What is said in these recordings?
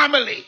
family.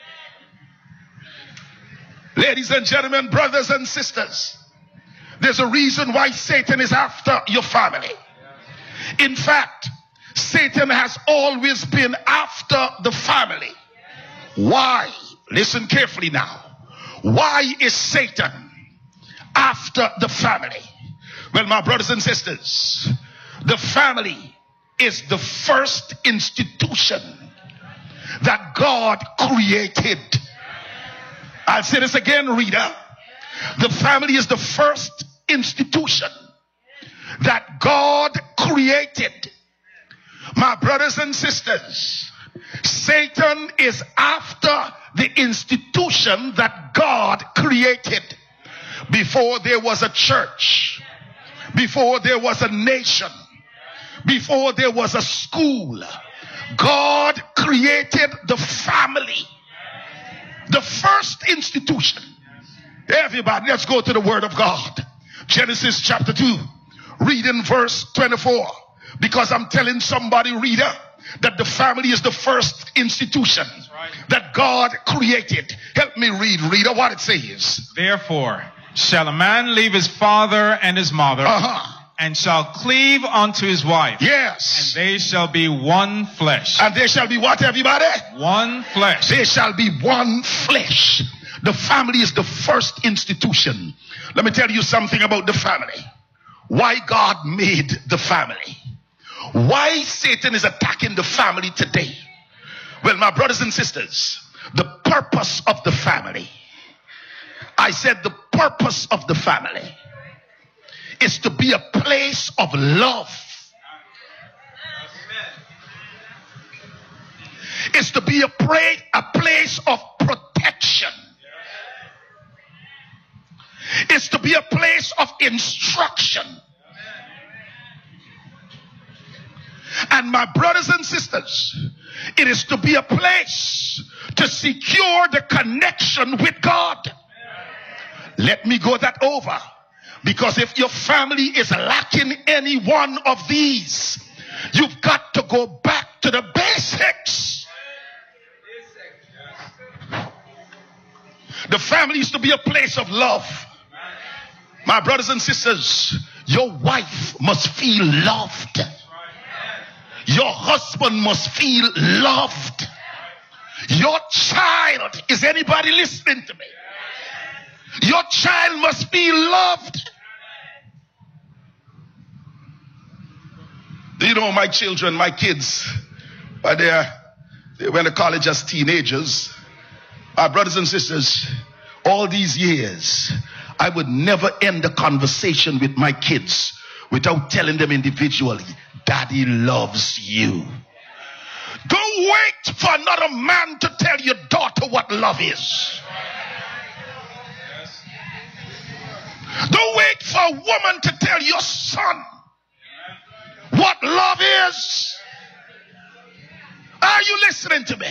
Ladies and gentlemen, brothers and sisters, there's a reason why Satan is after your family. In fact, Satan has always been after the family. Why? Listen carefully now. Why is Satan after the family? Well, my brothers and sisters, the family is the first institution that God created. I'll say this again, reader. The family is the first institution that God created. My brothers and sisters, Satan is after the institution that God created. Before there was a church, before there was a nation, before there was a school, God created the family. The first institution. Everybody, let's go to the Word of God. Genesis chapter 2. Read in verse 24. Because I'm telling somebody, reader, that the family is the first institution that God created. Help me read, reader, what it says. Therefore shall a man leave his father and his mother, and shall cleave unto his wife. Yes. And they shall be one flesh. And they shall be what, everybody? One flesh. They shall be one flesh. The family is the first institution. Let me tell you something about the family. Why God made the family. Why Satan is attacking the family today. Well, my brothers and sisters, the purpose of the family. I said the purpose of the family is to be a place of love. It's to be a place of protection. It's to be a place of instruction. And my brothers and sisters, it is to be a place to secure the connection with God. Let me go that over. Because if your family is lacking any one of these, you've got to go back to the basics. The family is to be a place of love. My brothers and sisters, your wife must feel loved. Your husband must feel loved. Your child, is anybody listening to me? Your child must be loved. You know, my children, my kids, they went to college as teenagers. My brothers and sisters, all these years, I would never end a conversation with my kids without telling them individually, Daddy loves you. Don't wait for another man to tell your daughter what love is. Don't wait for a woman to tell your son what love is. Are you listening to me?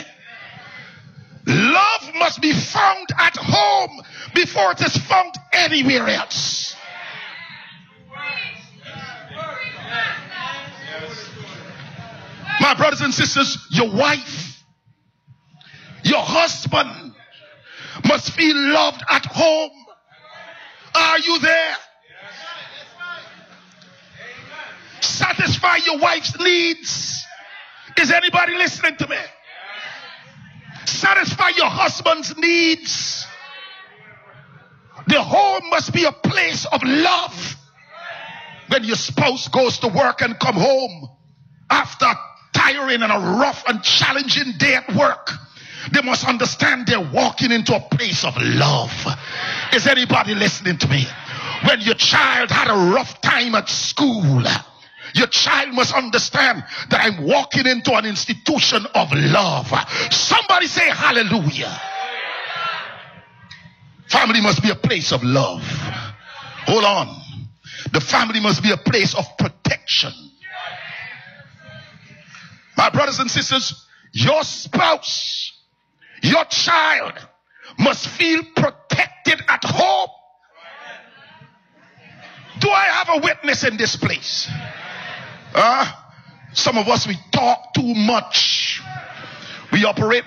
Love must be found at home before it is found anywhere else. My brothers and sisters, your wife, your husband must feel loved at home. Are you there? Satisfy your wife's needs. Is anybody listening to me? Satisfy your husband's needs. The home must be a place of love. When your spouse goes to work and come home after tiring and a rough and challenging day at work, they must understand they're walking into a place of love. Is anybody listening to me? When your child had a rough time at school, your child must understand that I'm walking into an institution of love. Somebody say hallelujah. Family must be a place of love. Hold on. The family must be a place of protection. My brothers and sisters, your spouse, your child must feel protected at home. Do I have a witness in this place? Some of us, we talk too much. We operate